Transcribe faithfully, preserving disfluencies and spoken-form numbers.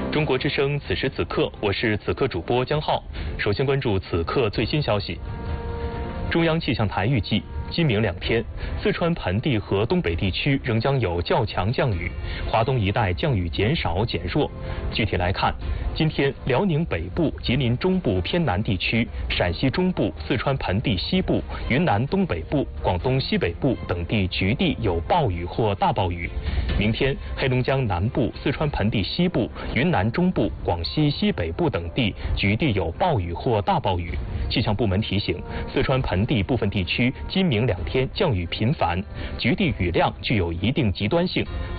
中国之声此时此刻，我是此刻主播江浩。首先关注此刻最新消息。中央气象台预计，今明两天，四川盆地和东北地区仍将有较强降雨，华东一带降雨减少减弱。具体来看，今天辽宁北部、吉林中部偏南地区、陕西中部、四川盆地西部、云南东北部、广东西北部等地局地有暴雨或大暴雨。明天，黑龙江南部、四川盆地西部、云南中部、广西西北部等地局地有暴雨或大暴雨。气象部门提醒，四川盆地部分地区今明两天降雨频繁，局地雨量具有一定极端性，